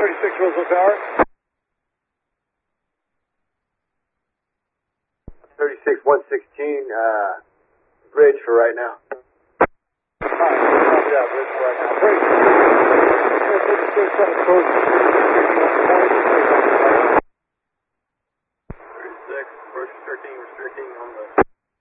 36 Roosevelt Tower. 36 116, bridge for right now. Copy that, bridge for right now. 36.